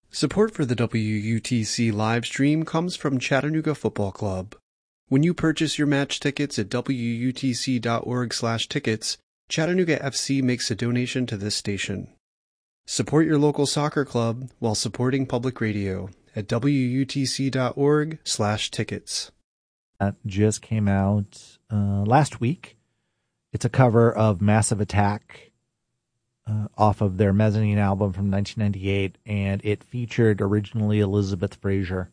Support for the WUTC live stream comes from Chattanooga Football Club. When you purchase your match tickets at wutc.org/tickets, Chattanooga FC makes a donation to this station. Support your local soccer club while supporting public radio at wutc.org/tickets. That just came out last week. It's a cover of Massive Attack off of their Mezzanine album from 1998, and it featured originally Elizabeth Fraser.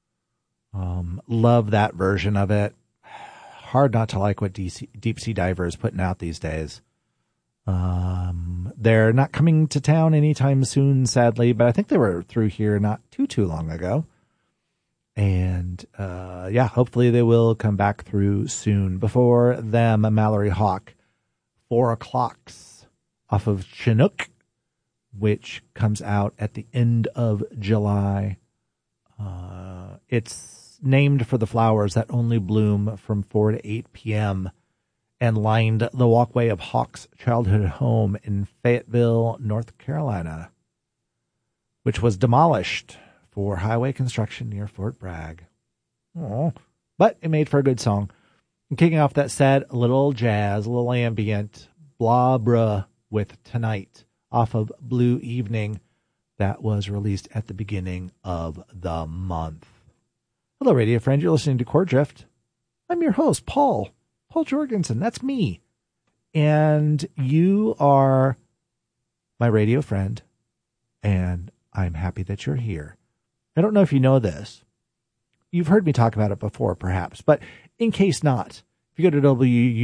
Love that version of it. Hard not to like what Deep Sea Diver is putting out these days. They're not coming to town anytime soon, sadly, but I think they were through here not too long ago. And hopefully they will come back through soon. Before them, Mallory Hawk, 4 O'Clocks off of Chinook, which comes out at the end of July. It's named for the flowers that only bloom from 4 to 8 p.m. and lined the walkway of Hawk's childhood home in Fayetteville, North Carolina, which was demolished for highway construction near Fort Bragg. Aww. But it made for a good song. And kicking off that set, a little jazz, a little ambient, Blah Bruh with Tonight off of Blue Evening. That was released at the beginning of the month. Hello, radio friend. You're listening to Chord Drift. I'm your host, Paul Jorgensen. That's me. And you are my radio friend, and I'm happy that you're here. I don't know if you know this. You've heard me talk about it before, perhaps, but in case not, if you go to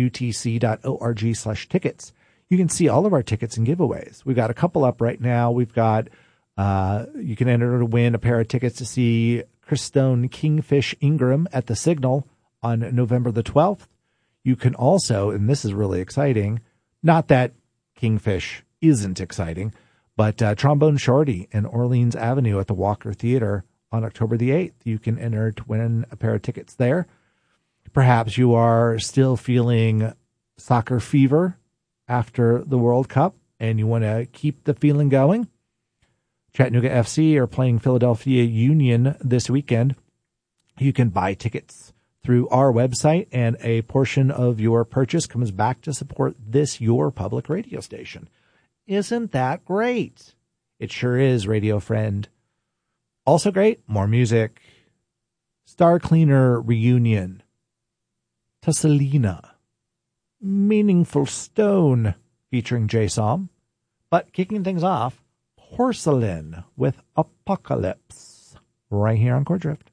wutc.org/tickets, you can see all of our tickets and giveaways. We've got a couple up right now. We've got, you can enter to win a pair of tickets to see Chris Stone, Kingfish Ingram at the Signal on November the 12th. You can also, and this is really exciting, not that Kingfish isn't exciting, but Trombone Shorty and Orleans Avenue at the Walker Theater on October the 8th. You can enter to win a pair of tickets there. Perhaps you are still feeling soccer fever after the World Cup and you want to keep the feeling going. Chattanooga FC are playing Philadelphia Union this weekend. You can buy tickets through our website, and a portion of your purchase comes back to support this, your public radio station. Isn't that great? It sure is, radio friend. Also great, more music. Star Cleaner Reunion. Tussalina. Meaningful Stone featuring Jay Som. But kicking things off, Porcelain with Apocalypse. Right here on Chord Drift.